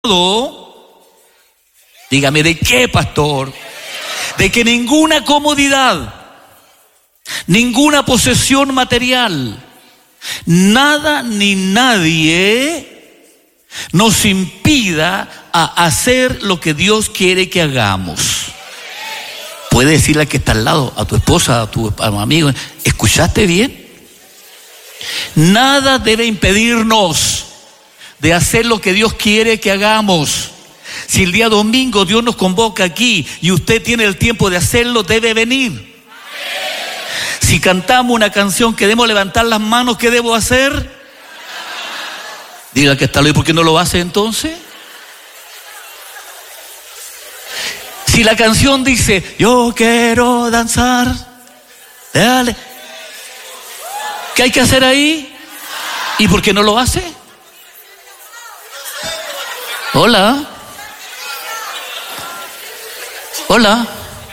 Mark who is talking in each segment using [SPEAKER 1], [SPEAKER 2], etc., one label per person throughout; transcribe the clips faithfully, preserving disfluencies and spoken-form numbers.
[SPEAKER 1] Dígame, ¿de qué, pastor? De que ninguna comodidad, ninguna posesión material, nada ni nadie nos impida a hacer lo que Dios quiere que hagamos. Puede decirle al que está al lado, a tu esposa, a tu, a tu amigo, ¿escuchaste bien? Nada debe impedirnos de hacer lo que Dios quiere que hagamos. Si el día domingo Dios nos convoca aquí y usted tiene el tiempo de hacerlo, debe venir. Si cantamos una canción que debemos levantar las manos, ¿qué debo hacer? Diga que está ahí, ¿por qué no lo hace entonces? Si la canción dice, yo quiero danzar, dale, ¿qué hay que hacer ahí? ¿Y por qué no lo hace? Hola. Hola.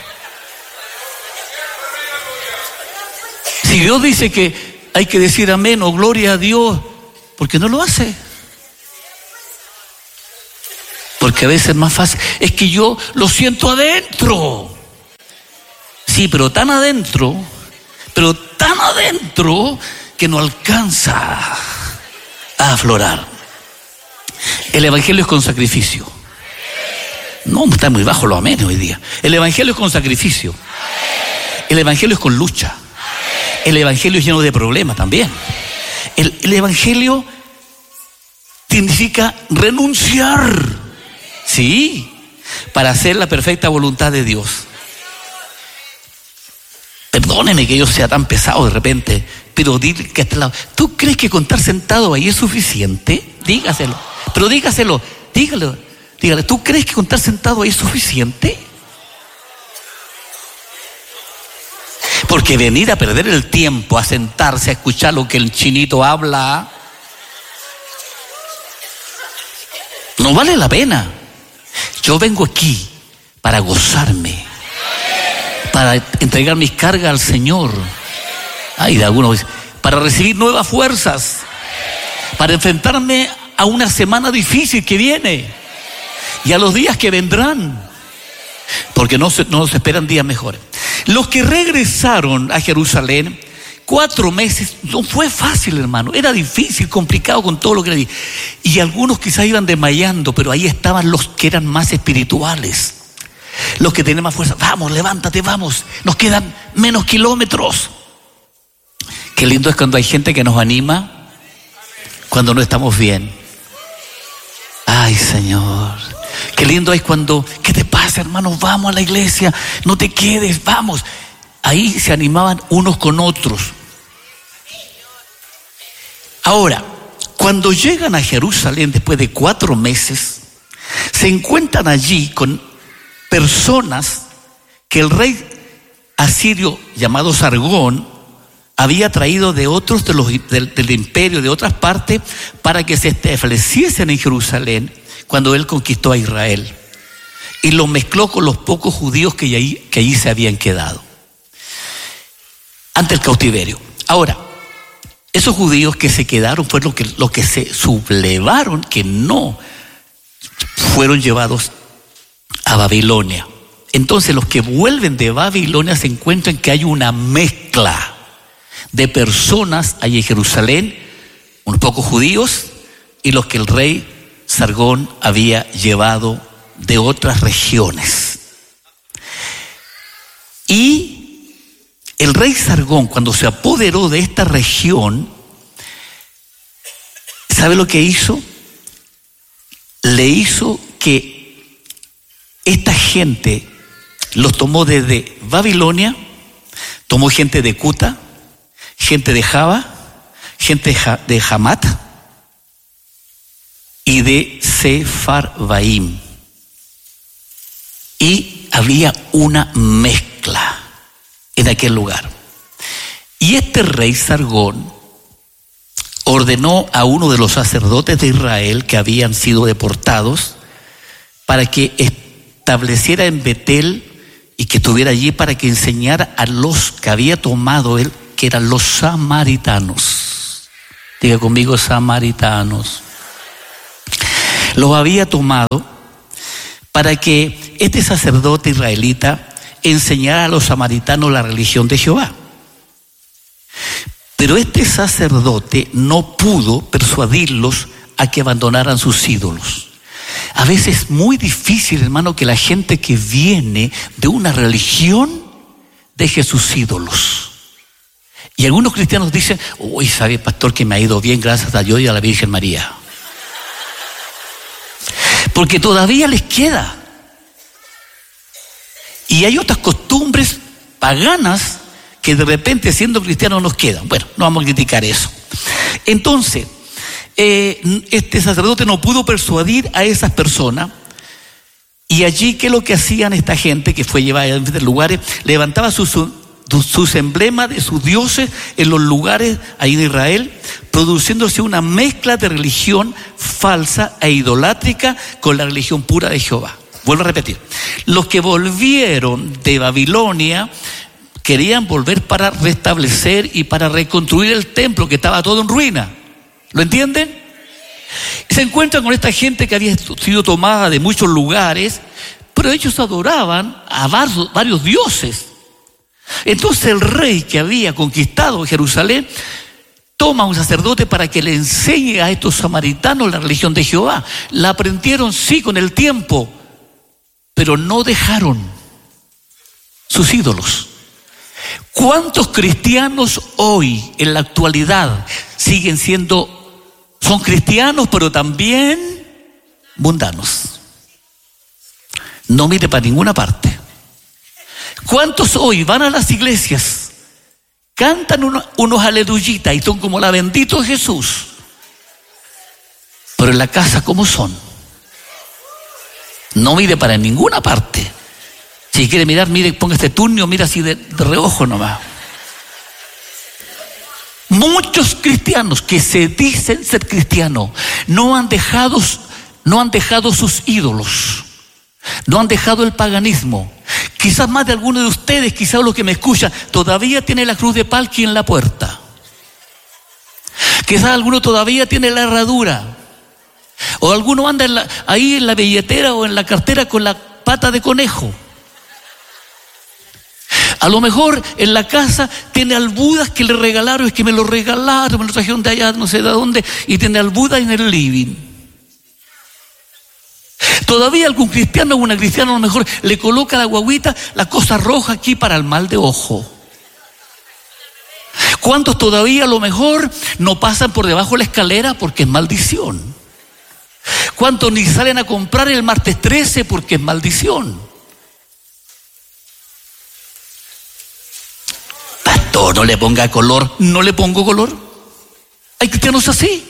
[SPEAKER 1] Si Dios dice que hay que decir amén o gloria a Dios, ¿por qué no lo hace? Porque a veces es más fácil. Es que yo lo siento adentro. Sí, pero tan adentro, pero tan adentro que no alcanza a aflorar. El evangelio es con sacrificio. No, está muy bajo los amén hoy día. El evangelio es con sacrificio. El evangelio es con lucha. El evangelio es lleno de problemas también. El, el evangelio significa renunciar, sí, para hacer la perfecta voluntad de Dios. Perdóneme que yo sea tan pesado de repente, pero dile que a este lado, ¿tú crees que contar sentado ahí es suficiente? Dígaselo, pero dígaselo, dígalo, dígale, ¿tú crees que contar sentado ahí es suficiente? Porque venir a perder el tiempo, a sentarse, a escuchar lo que el chinito habla, no vale la pena. Yo vengo aquí para gozarme, para entregar mis cargas al Señor. Ay, de algunos, para recibir nuevas fuerzas, para enfrentarme a una semana difícil que viene y a los días que vendrán, porque no, se, no nos esperan días mejores. Los que regresaron a Jerusalén, cuatro meses, no fue fácil, hermano, era difícil, complicado con todo lo que le di. Y algunos quizás iban desmayando, pero ahí estaban los que eran más espirituales, los que tenían más fuerza. Vamos, levántate, vamos, nos quedan menos kilómetros. Qué lindo es cuando hay gente que nos anima cuando no estamos bien. Ay, Señor, qué lindo es cuando, ¿qué te pasa, hermano? Vamos a la iglesia, no te quedes, vamos. Ahí se animaban unos con otros. Ahora, cuando llegan a Jerusalén después de cuatro meses, se encuentran allí con personas que el rey asirio llamado Sargón había traído de otros de los, del, del imperio, de otras partes, para que se estableciesen en Jerusalén cuando él conquistó a Israel. Y los mezcló con los pocos judíos que allí, que allí se habían quedado ante el cautiverio. Ahora, esos judíos que se quedaron fueron los que, los que se sublevaron, que no fueron llevados a Babilonia. Entonces los que vuelven de Babilonia se encuentran que hay una mezcla de personas allí en Jerusalén, unos pocos judíos y los que el rey Sargón había llevado de otras regiones. Y el rey Sargón, cuando se apoderó de esta región, ¿sabe lo que hizo? Le hizo que esta gente los tomó desde Babilonia, tomó gente de Cuta, gente de Java, gente de Hamat y de Sefarvaim. Y había una mezcla en aquel lugar. Y este rey Sargón ordenó a uno de los sacerdotes de Israel que habían sido deportados para que estableciera en Betel y que estuviera allí para que enseñara a los que había tomado él, que eran los samaritanos. Diga conmigo, samaritanos. Los había tomado para que este sacerdote israelita enseñara a los samaritanos la religión de Jehová. Pero este sacerdote no pudo persuadirlos a que abandonaran sus ídolos. A veces es muy difícil, hermano, que la gente que viene de una religión deje sus ídolos. Y algunos cristianos dicen: uy, sabe, pastor, que me ha ido bien gracias a Dios y a la Virgen María. Porque todavía les queda. Y hay otras costumbres paganas que de repente, siendo cristianos, nos quedan. Bueno, no vamos a criticar eso. Entonces, eh, este sacerdote no pudo persuadir a esas personas. Y allí, ¿qué es lo que hacían esta gente que fue llevada a diferentes lugares? Levantaba sus, sus emblemas de sus dioses en los lugares ahí en Israel, produciéndose una mezcla de religión falsa e idolátrica con la religión pura de Jehová. Vuelvo a repetir. Los que volvieron de Babilonia querían volver para restablecer y para reconstruir el templo que estaba todo en ruina. ¿Lo entienden? Se encuentran con esta gente que había sido tomada de muchos lugares, pero ellos adoraban a varios, varios dioses. Entonces el rey que había conquistado Jerusalén toma a un sacerdote para que le enseñe a estos samaritanos la religión de Jehová. La aprendieron, sí, con el tiempo, pero no dejaron sus ídolos. ¿Cuántos cristianos hoy, en la actualidad, siguen siendo, son cristianos, pero también mundanos? No mire para ninguna parte. ¿Cuántos hoy van a las iglesias, cantan unos, unos aleluyitas y son como la bendito Jesús, pero en la casa cómo son? No mire para ninguna parte. Si quiere mirar, mire, ponga este turnio, mira así de, de reojo nomás. Muchos cristianos que se dicen ser cristianos no han dejado, no han dejado sus ídolos, no han dejado el paganismo. Quizás más de alguno de ustedes, quizás los que me escuchan, todavía tiene la cruz de Palki en la puerta. Quizás alguno todavía tiene la herradura. O alguno anda en la, ahí en la billetera o en la cartera con la pata de conejo. A lo mejor en la casa tiene albudas que le regalaron, es que me lo regalaron, me lo trajeron de allá, no sé de dónde, y tiene albudas en el living. Todavía algún cristiano o una cristiana a lo mejor le coloca a la guaguita la cosa roja aquí para el mal de ojo. ¿Cuántos todavía a lo mejor no pasan por debajo de la escalera porque es maldición? ¿Cuántos ni salen a comprar el martes trece porque es maldición? Pastor, no le ponga color. No le pongo color. Hay cristianos así.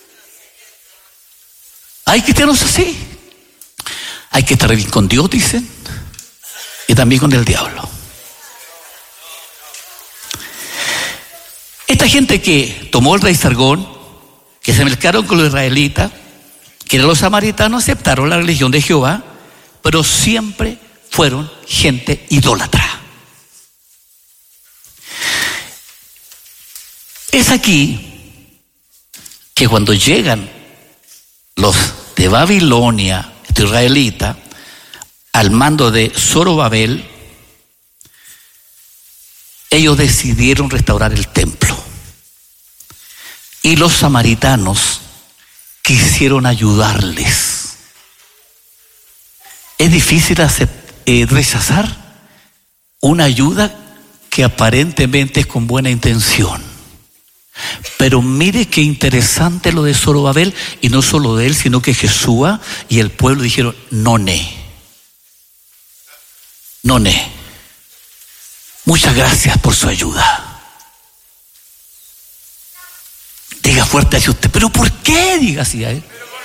[SPEAKER 1] Hay cristianos así. Hay que estar bien con Dios, dicen, y también con el diablo. Esta gente que tomó el rey Sargón, que se mezclaron con los israelitas, que eran los samaritanos, aceptaron la religión de Jehová, pero siempre fueron gente idólatra. Es aquí que cuando llegan los de Babilonia, este israelita, al mando de Zorobabel, ellos decidieron restaurar el templo. Y los samaritanos quisieron ayudarles. Es difícil hacer, eh, rechazar una ayuda que aparentemente es con buena intención. Pero mire qué interesante lo de Zorobabel, y no solo de él, sino que Jesúa y el pueblo dijeron: no ne, no ne. Muchas gracias por su ayuda. Diga fuerte hacia usted: ¿pero por qué? Diga así a él.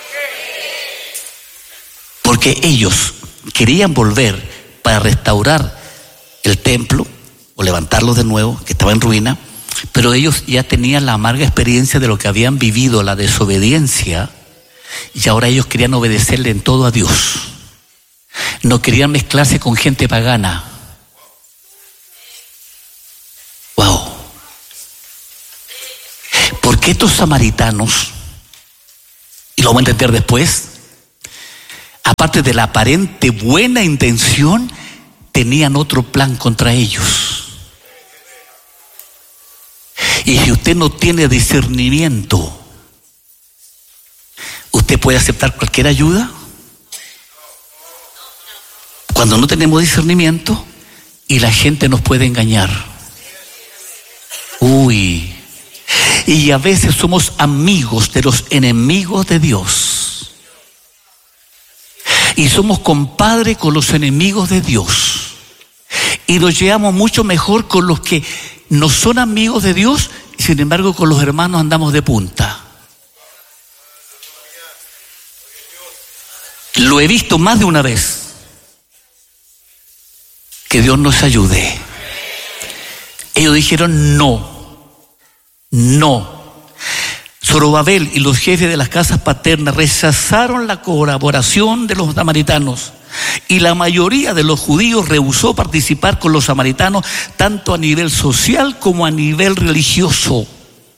[SPEAKER 1] Porque ellos querían volver para restaurar el templo o levantarlo de nuevo, que estaba en ruina. Pero ellos ya tenían la amarga experiencia de lo que habían vivido, la desobediencia, y ahora ellos querían obedecerle en todo a Dios. No querían mezclarse con gente pagana. Wow. Porque estos samaritanos, y lo vamos a entender después, aparte de la aparente buena intención, tenían otro plan contra ellos. Y si usted no tiene discernimiento, ¿usted puede aceptar cualquier ayuda? Cuando no tenemos discernimiento y la gente nos puede engañar. Uy. Y a veces somos amigos de los enemigos de Dios. Y somos compadres con los enemigos de Dios. Y nos llevamos mucho mejor con los que no son amigos de Dios, y sin embargo con los hermanos andamos de punta. Lo he visto más de una vez. Que Dios nos ayude. Ellos dijeron no, no. Zorobabel y los jefes de las casas paternas rechazaron la colaboración de los samaritanos, y la mayoría de los judíos rehusó participar con los samaritanos tanto a nivel social como a nivel religioso.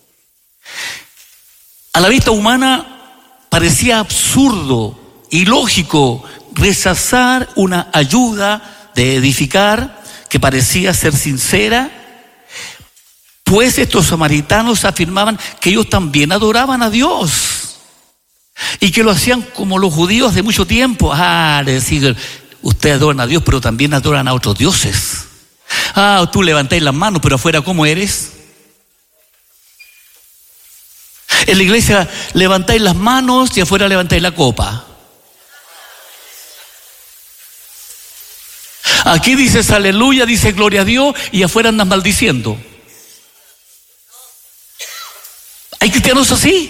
[SPEAKER 1] A la vista humana parecía absurdo, ilógico, rechazar una ayuda de edificar que parecía ser sincera, pues estos samaritanos afirmaban que ellos también adoraban a Dios y que lo hacían como los judíos de mucho tiempo. Ah, le decían, ustedes adoran a Dios, pero también adoran a otros dioses. Ah, tú levantáis las manos, pero afuera, ¿cómo eres? En la iglesia levantáis las manos y afuera levantáis la copa. Aquí dices aleluya, dices gloria a Dios, y afuera andas maldiciendo. Hay cristianos así.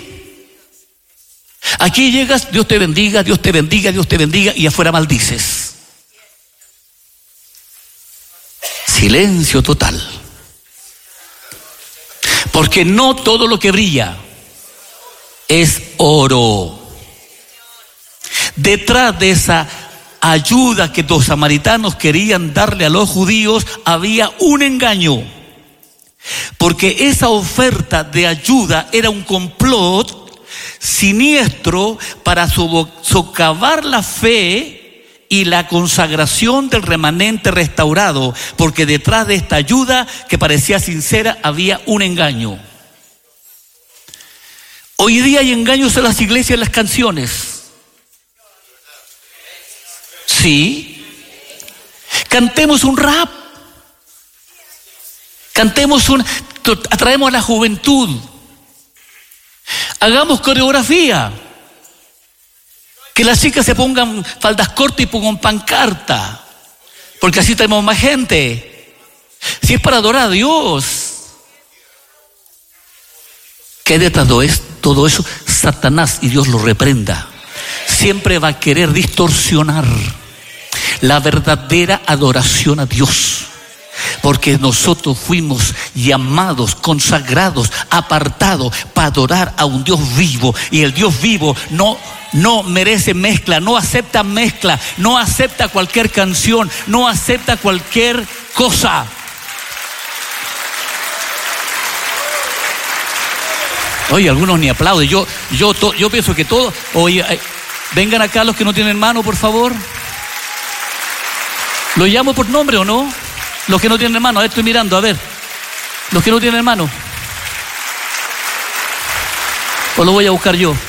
[SPEAKER 1] Aquí llegas, Dios te bendiga, Dios te bendiga, Dios te bendiga, y afuera maldices. Silencio total. Porque no todo lo que brilla es oro. Detrás de esa ayuda que los samaritanos querían darle a los judíos había un engaño, porque esa oferta de ayuda era un complot siniestro para socavar la fe y la consagración del remanente restaurado, porque detrás de esta ayuda que parecía sincera había un engaño. Hoy día hay engaños en las iglesias y en las canciones. Sí, cantemos un rap, cantemos un, atraemos a la juventud, hagamos coreografía, que las chicas se pongan faldas cortas y pongan pancarta, porque así tenemos más gente. Si es para adorar a Dios, ¿qué de todo es todo eso? Satanás, y Dios lo reprenda, siempre va a querer distorsionar la verdadera adoración a Dios, porque nosotros fuimos llamados, consagrados, apartados para adorar a un Dios vivo, y el Dios vivo no, no merece mezcla, no acepta mezcla, no acepta cualquier canción, no acepta cualquier cosa. Oye, algunos ni aplauden. Yo, yo, to, yo pienso que todos, oye, eh, vengan acá los que no tienen mano, por favor. ¿Lo llamo por nombre o no? Los que no tienen mano, a ver, estoy mirando, a ver. Los que no tienen mano. ¿O lo voy a buscar yo?